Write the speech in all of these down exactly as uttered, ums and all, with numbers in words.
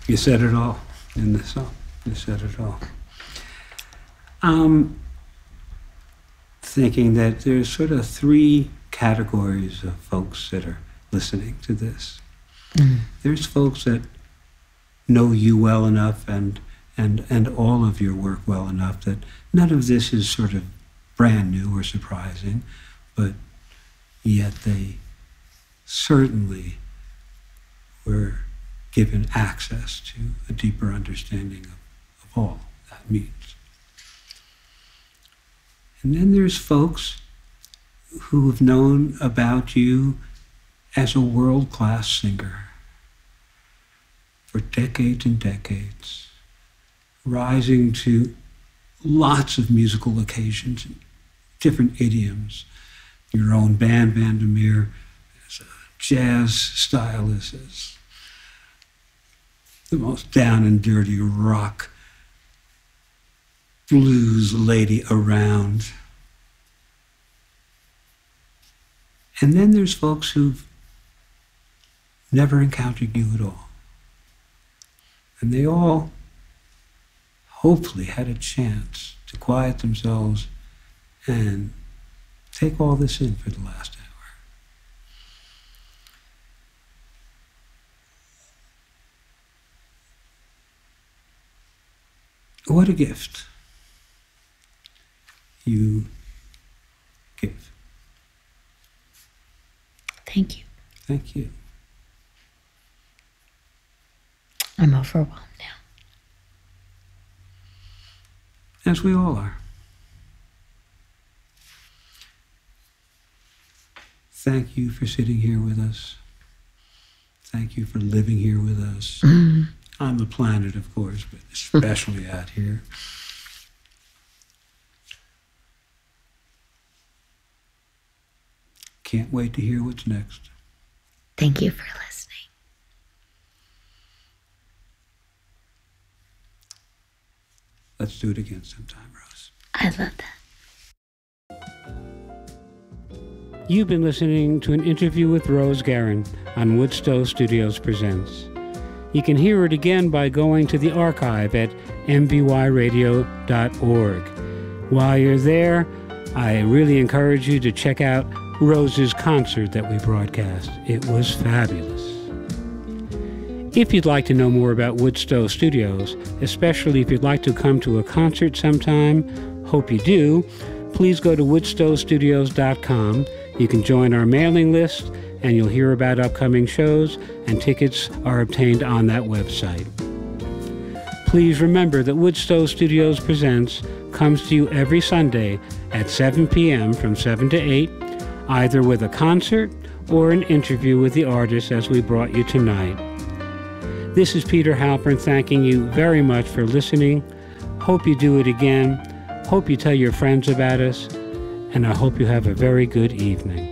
You said it all in this song. You said it all. Um, thinking that there's sort of three categories of folks that are listening to this. Mm. There's folks that know you well enough and and and all of your work well enough that none of this is sort of brand new or surprising, but yet they certainly were given access to a deeper understanding of, of all that means. And then there's folks who have known about you as a world-class singer for decades and decades, rising to lots of musical occasions, different idioms. Your own band, Vandermeer, as a jazz stylist, as the most down and dirty rock blues lady around. And then there's folks who've never encountered you at all. And they all hopefully had a chance to quiet themselves and take all this in for the last hour. What a gift you give. Thank you. Thank you. I'm overwhelmed now. As we all are. Thank you for sitting here with us. Thank you for living here with us. Mm-hmm. On the planet, of course, but especially out here. Can't wait to hear what's next. Thank you for listening. Let's do it again sometime, Rose. I love that. You've been listening to an interview with Rose Guerin on Woodstow Studios Presents. You can hear it again by going to the archive at m v y radio dot org. While you're there, I really encourage you to check out Rose's concert that we broadcast. It was fabulous. If you'd like to know more about Woodstow Studios, especially if you'd like to come to a concert sometime, hope you do, please go to woodstow studios dot com. You can join our mailing list, and you'll hear about upcoming shows, and tickets are obtained on that website. Please remember that Woodstow Studios Presents comes to you every Sunday at seven p.m. from seven to eight, either with a concert or an interview with the artist as we brought you tonight. This is Peter Halpern thanking you very much for listening. Hope you do it again. Hope you tell your friends about us, and I hope you have a very good evening.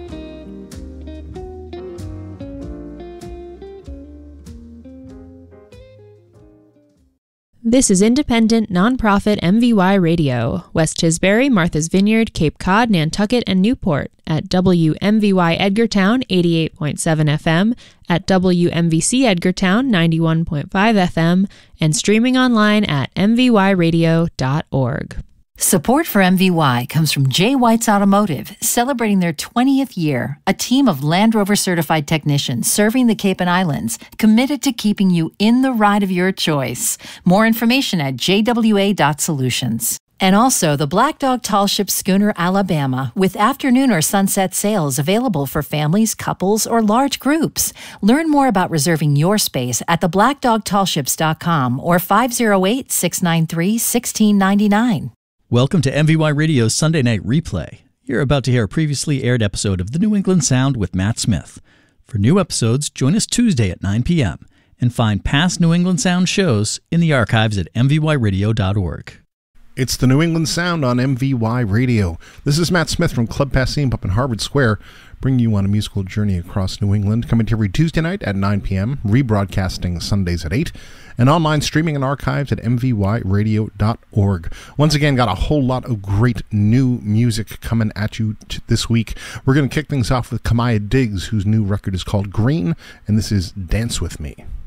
This is independent, nonprofit M V Y Radio, West Tisbury, Martha's Vineyard, Cape Cod, Nantucket, and Newport at W M V Y Edgartown eighty-eight point seven F M, at W M V C Edgartown ninety-one point five F M, and streaming online at m v y radio dot org. Support for M V Y comes from J. White's Automotive, celebrating their twentieth year, a team of Land Rover certified technicians serving the Cape and Islands, committed to keeping you in the ride of your choice. More information at j w a dot solutions. And also the Black Dog Tall Ship Schooner Alabama, with afternoon or sunset sales available for families, couples, or large groups. Learn more about reserving your space at the black dog tall ships dot com or five oh eight, six nine three, one six nine nine. Welcome to M V Y Radio's Sunday Night Replay. You're about to hear a previously aired episode of The New England Sound with Matt Smith. For new episodes, join us Tuesday at nine p.m. and find past New England Sound shows in the archives at m v y radio dot org. It's the New England Sound on M V Y Radio. This is Matt Smith from Club Passim up in Harvard Square, bringing you on a musical journey across New England, coming to you every Tuesday night at nine p.m., rebroadcasting Sundays at eight, and online streaming and archives at m v y radio dot org. Once again, got a whole lot of great new music coming at you t- this week. We're going to kick things off with Kamaya Diggs, whose new record is called Green, and this is Dance With Me.